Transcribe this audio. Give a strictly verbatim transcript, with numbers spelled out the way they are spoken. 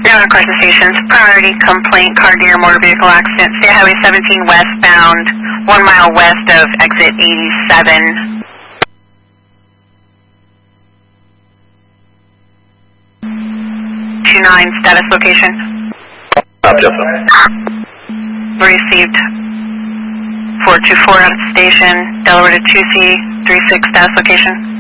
Down across the stations, priority complaint, car near motor vehicle accident, State Highway seventeen westbound, one mile west of exit eighty-seven. two nine, status location. Stop, Justin. Received. four two four out of the station, Delaware to two C, three six, status location.